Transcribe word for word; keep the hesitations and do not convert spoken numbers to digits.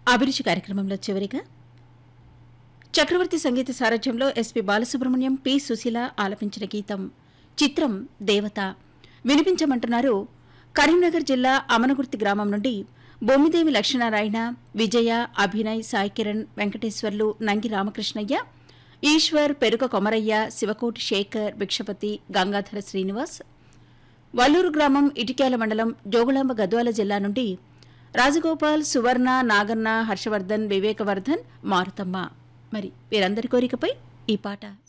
అభిరుచి కార్యక్రమంలో చివరిగా చక్రవర్తి సంగీత సారథ్యంలో ఎస్పి బాలసుబ్రహ్మణ్యం, పి సుశీల ఆలపించిన గీతం. చిత్రం దేవత. వినిపించమంటున్నారు కరీంనగర్ జిల్లా అమనగుర్తి గ్రామం నుండి బొమ్మిదేవి లక్ష్మీనారాయణ, విజయ, అభినయ్, సాయి కిరణ్, వెంకటేశ్వర్లు, నంగి రామకృష్ణయ్య, ఈశ్వర్, పెరుక కొమరయ్య, శివకోటి శేఖర్, భిక్షపతి, గంగాధర శ్రీనివాస్. వల్లూరు గ్రామం ఇటిక్యాల మండలం జోగులాంబ గద్వాల జిల్లా నుండి రాజగోపాల్, సువర్ణ, నాగన్న, హర్షవర్ధన్, వివేకవర్ధన్, మారుతమ్మ. మరి వీరందరి కోరికపై ఈ పాట.